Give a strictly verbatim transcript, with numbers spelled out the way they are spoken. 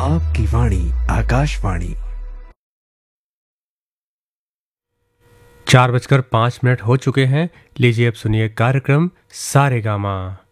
आपकी वाणी आकाशवाणी। चार बजकर पाँच मिनट हो चुके हैं। लीजिए अब सुनिए कार्यक्रम सारेगामा।